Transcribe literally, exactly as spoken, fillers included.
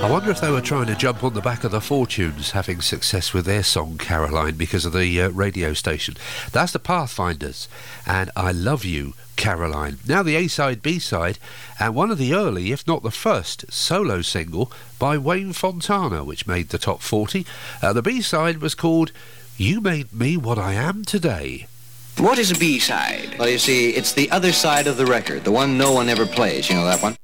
I wonder if they were trying to jump on the back of the Fortunes having success with their song Caroline because of the uh, radio station. That's the Pathfinders and I Love You, Caroline. Now the A-side, B-side, and one of the early, if not the first, solo single by Wayne Fontana, which made the top forty. Uh, the B-side was called You Made Me What I Am Today. What is a B-side? Well, you see, it's the other side of the record, the one no one ever plays. You know that one?